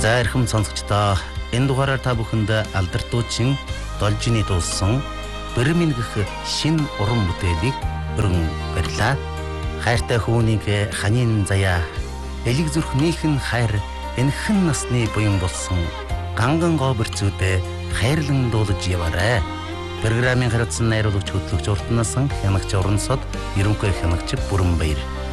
За эрхэм сонсогчдоо энэ дугаараар та бүхэнд алдардуучин Должины дуулсан Бэрмин гэх шин уран бүтээлийг өргөн барьлаа. Хайртай хүүнийг ханийн заяа элэг зүрхнийхэн хайр энхэн насны буян болсон ганган гоберцүүдэ хайрлан дуулж яваарай. Программын хариуцсан найруулагч хөтлөгч Уртнасан хянагч Орон сод ерөнхий хянагч Бүрэнбаяр